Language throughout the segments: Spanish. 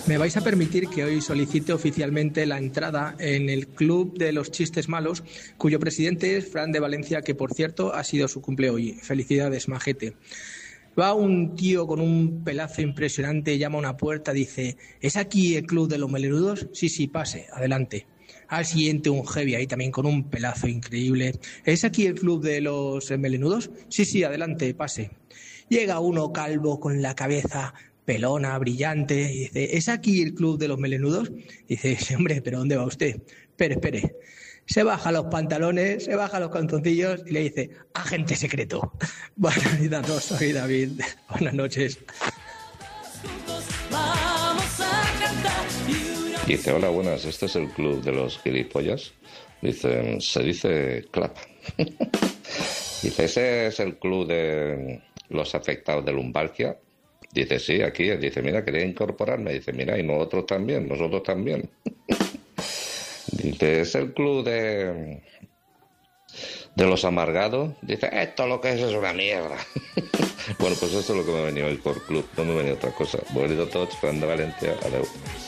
Me vais a permitir que hoy solicite oficialmente la entrada en el Club de los Chistes Malos, cuyo presidente es Fran de Valencia, que por cierto ha sido su cumple hoy. Felicidades, majete. Va un tío con un pelazo impresionante, llama a una puerta, dice: ¿es aquí el Club de los Melenudos? Sí, pase, adelante. Al siguiente un heavy ahí también con un pelazo increíble. ¿Es aquí el Club de los Melenudos? Sí, adelante, pase. Llega uno calvo con la cabeza pelona, brillante, y dice: ¿es aquí el Club de los Melenudos? Dice: sí, hombre, ¿pero dónde va usted? Espere. Se baja los pantalones, se baja los calzoncillos y le dice: agente secreto. Buenas noches, soy David. Buenas noches. Dice: hola, buenas, ¿este es el Club de los Gilipollas? Dicen: se dice clap. Dice: ¿ese es el club de los afectados de lumbalgia? Dice: sí, aquí. Dice: mira, quería incorporarme. Dice: mira, y nosotros también. Dice: ¿es el club de los amargados? Dice: esto lo que es una mierda. Bueno, pues esto es lo que me ha venido hoy por club. No me ha venido otra cosa. Bonito tots, Fran de Valencia. Adeu.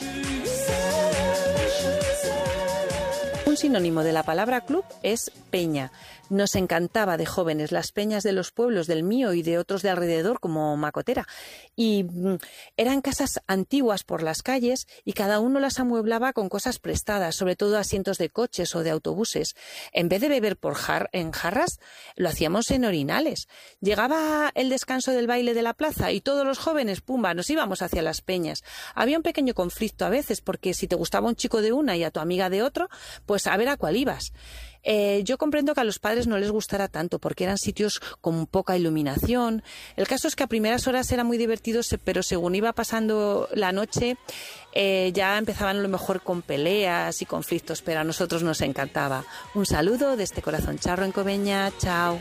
Un sinónimo de la palabra club es peña. Nos encantaba de jóvenes las peñas de los pueblos del mío y de otros de alrededor como Macotera. Y eran casas antiguas por las calles y cada uno las amueblaba con cosas prestadas, sobre todo asientos de coches o de autobuses. En vez de beber en jarras, lo hacíamos en orinales. Llegaba el descanso del baile de la plaza y todos los jóvenes, pumba, nos íbamos hacia las peñas. Había un pequeño conflicto a veces porque si te gustaba un chico de una y a tu amiga de otro, pues a ver a cuál ibas. Yo comprendo que a los padres no les gustara tanto porque eran sitios con poca iluminación. El caso es que a primeras horas era muy divertido, pero según iba pasando la noche ya empezaban a lo mejor con peleas y conflictos, pero a nosotros nos encantaba. Un saludo desde Corazón Charro en Coveña. Chao.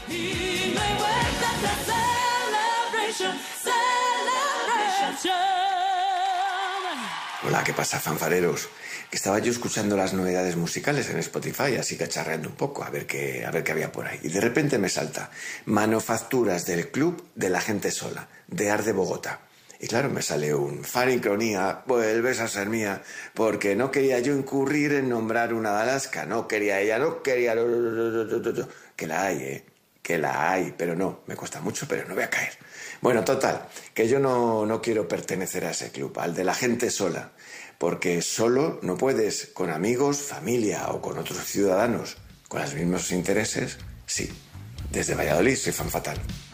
Hola, ¿qué pasa, fanfareros? Que estaba yo escuchando las novedades musicales en Spotify, así cacharreando un poco, a ver qué había por ahí. Y de repente me salta: manufacturas del Club de la Gente Sola, de Ar de Bogotá. Y claro, me sale un: Faricronía, vuelves a ser mía, porque no quería yo incurrir en nombrar una de Alaska. No quería ella, no quería... Que la hay, que la hay, pero no, me cuesta mucho, pero no voy a caer. Bueno, total, que yo no quiero pertenecer a ese club, al de la gente sola, porque solo no puedes, con amigos, familia o con otros ciudadanos con los mismos intereses. Sí, desde Valladolid soy fan fatal.